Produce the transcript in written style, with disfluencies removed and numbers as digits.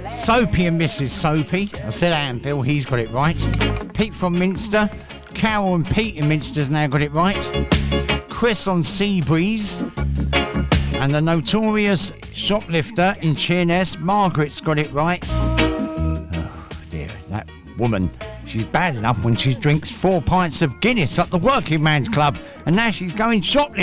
Soapy and Mrs. Soapy. I said Anvil, he's got it right. Pete from Minster. Carol and Pete in Minster's now got it right. Chris on Seabreeze. And the notorious shoplifter in Sheerness, Margaret's got it right. Oh dear, that woman. She's bad enough when she drinks 4 pints of Guinness at the Working Man's Club. And now she's going shoplifting.